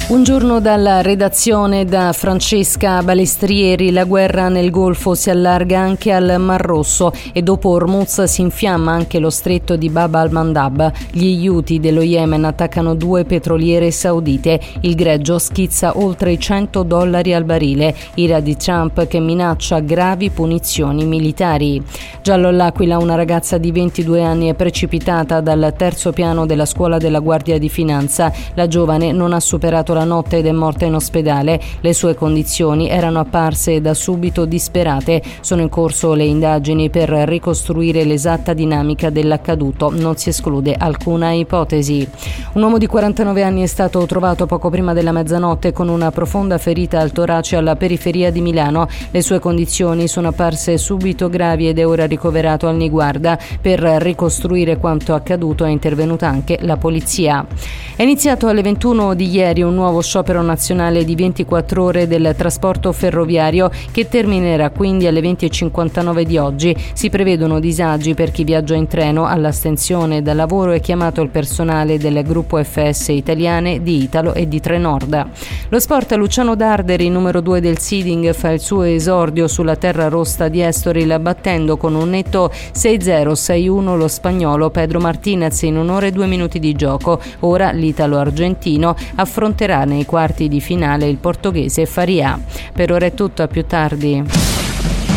Un giorno dalla redazione da Francesca Balestrieri. La guerra nel Golfo si allarga anche al Mar Rosso e dopo Hormuz si infiamma anche lo stretto di Bab al-Mandab. Gli Houthi dello Yemen attaccano 2 petroliere saudite. Il greggio schizza oltre i $100 al barile. Ira di Trump che minaccia gravi punizioni militari. Giallo all'Aquila, una ragazza di 22 anni è precipitata dal terzo piano della scuola della Guardia di Finanza. La giovane non ha superato la notte ed è morta in ospedale. Le sue condizioni erano apparse da subito disperate. Sono in corso le indagini per ricostruire l'esatta dinamica dell'accaduto. Non si esclude alcuna ipotesi. Un uomo di 49 anni è stato trovato poco prima della mezzanotte con una profonda ferita al torace alla periferia di Milano. Le sue condizioni sono apparse subito gravi ed è ora ricoverato al Niguarda. Per ricostruire quanto accaduto è intervenuta anche la polizia. È iniziato alle 21 di ieri un nuovo sciopero nazionale di 24 ore del trasporto ferroviario che terminerà quindi alle 20:59 di oggi. Si prevedono disagi per chi viaggia in treno. All'astensione dal lavoro è chiamato il personale del gruppo FS Italiane, di Italo e di Trenord. Lo sport: Luciano Darderi, numero 2 del seeding, fa il suo esordio sulla terra rossa di Estoril battendo con un netto 6-0, 6-1 lo spagnolo Pedro Martinez in 1 ora e 2 minuti di gioco. Ora l'italo-argentino affronterà nei quarti di finale il portoghese Faria. Per ora è tutto, a più tardi.